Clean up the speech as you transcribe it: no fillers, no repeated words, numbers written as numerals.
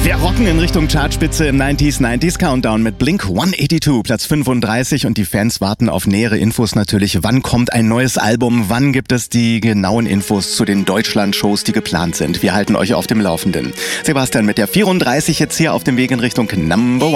Wir rocken in Richtung Chartspitze im 90s Countdown mit Blink 182, Platz 35, und die Fans warten auf nähere Infos natürlich. Wann kommt ein neues Album? Wann gibt es die genauen Infos zu den Deutschland-Shows, die geplant sind? Wir halten euch auf dem Laufenden. Sebastian mit der 34 jetzt hier auf dem Weg in Richtung Number 1.